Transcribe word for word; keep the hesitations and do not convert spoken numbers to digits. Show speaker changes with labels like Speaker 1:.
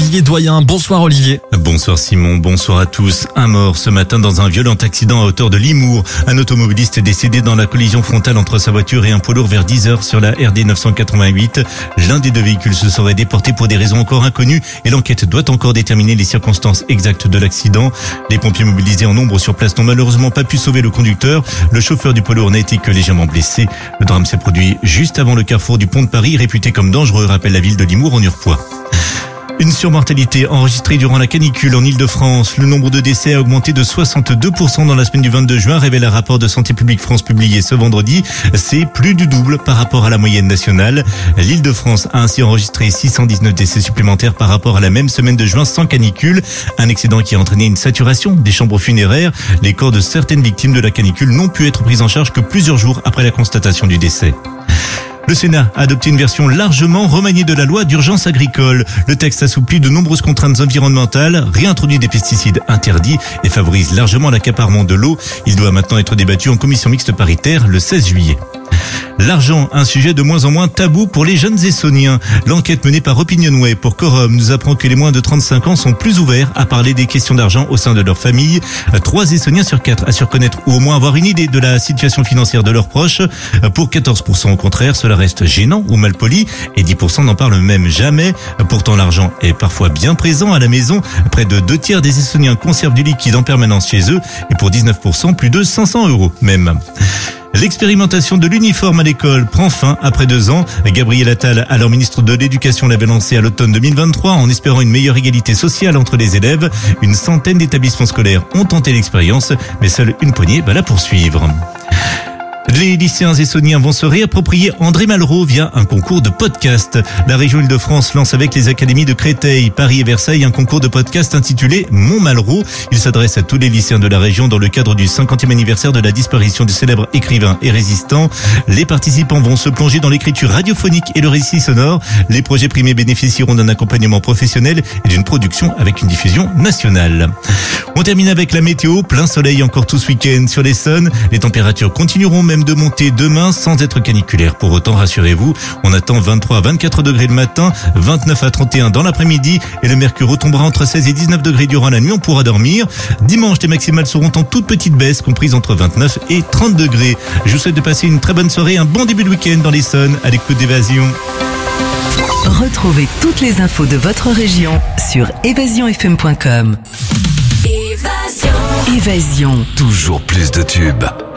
Speaker 1: Olivier Doyen. Bonsoir Olivier.
Speaker 2: Bonsoir Simon, bonsoir à tous. Un mort ce matin dans un violent accident à hauteur de Limours. Un automobiliste est décédé dans la collision frontale entre sa voiture et un poids lourd vers dix heures sur la R D neuf cent quatre-vingt-huit. L'un des deux véhicules se serait déporté pour des raisons encore inconnues et l'enquête doit encore déterminer les circonstances exactes de l'accident. Les pompiers mobilisés en nombre sur place n'ont malheureusement pas pu sauver le conducteur. Le chauffeur du poids lourd n'a été que légèrement blessé. Le drame s'est produit juste avant le carrefour du pont de Paris, réputé comme dangereux, rappelle la ville de Limours en Urpois. Une surmortalité enregistrée durant la canicule en Ile-de-France. Le nombre de décès a augmenté de soixante-deux pour cent dans la semaine du vingt-deux juin, révèle un rapport de Santé publique France publié ce vendredi. C'est plus du double par rapport à la moyenne nationale. L'Île-de-France a ainsi enregistré six cent dix-neuf décès supplémentaires par rapport à la même semaine de juin sans canicule. Un excédent qui a entraîné une saturation des chambres funéraires. Les corps de certaines victimes de la canicule n'ont pu être pris en charge que plusieurs jours après la constatation du décès. Le Sénat a adopté une version largement remaniée de la loi d'urgence agricole. Le texte assouplit de nombreuses contraintes environnementales, réintroduit des pesticides interdits et favorise largement l'accaparement de l'eau. Il doit maintenant être débattu en commission mixte paritaire le seize juillet. L'argent, un sujet de moins en moins tabou pour les jeunes Essonniens. L'enquête menée par Opinionway pour Quorum nous apprend que les moins de trente-cinq ans sont plus ouverts à parler des questions d'argent au sein de leur famille. Trois Essonniens sur quatre assurent connaître ou au moins avoir une idée de la situation financière de leurs proches. Pour quatorze pour cent au contraire, cela reste gênant ou mal poli et dix pour cent n'en parlent même jamais. Pourtant, l'argent est parfois bien présent à la maison. Près de deux tiers des Essonniens conservent du liquide en permanence chez eux et pour dix-neuf pour cent, plus de cinq cents euros même. L'expérimentation de l'uniforme à l'école prend fin après deux ans. Gabriel Attal, alors ministre de l'Éducation, l'avait lancé à l'automne deux mille vingt-trois en espérant une meilleure égalité sociale entre les élèves. Une centaine d'établissements scolaires ont tenté l'expérience, mais seule une poignée va la poursuivre. Les lycéens essonniens vont se réapproprier André Malraux via un concours de podcast. La région Île-de-France lance avec les académies de Créteil, Paris et Versailles un concours de podcast intitulé Mon Malraux. Il s'adresse à tous les lycéens de la région dans le cadre du cinquantième anniversaire de la disparition du célèbre écrivain et résistant. Les participants vont se plonger dans l'écriture radiophonique et le récit sonore. Les projets primés bénéficieront d'un accompagnement professionnel et d'une production avec une diffusion nationale. On termine avec la météo. Plein soleil encore tout ce week-end sur l'Essonne. Les températures continueront même de monter demain sans être caniculaire. Pour autant, rassurez-vous, on attend vingt-trois à vingt-quatre degrés le matin, vingt-neuf à trente et un dans l'après-midi et le mercure retombera entre seize et dix-neuf degrés durant la nuit. On pourra dormir. Dimanche, les maximales seront en toute petite baisse, comprises entre vingt-neuf et trente degrés. Je vous souhaite de passer une très bonne soirée, un bon début de week-end dans l'Essonne à l'écoute d'Évasion.
Speaker 3: Retrouvez toutes les infos de votre région sur évasion f m point com.
Speaker 4: Évasion.
Speaker 3: Évasion.
Speaker 5: Toujours plus de tubes.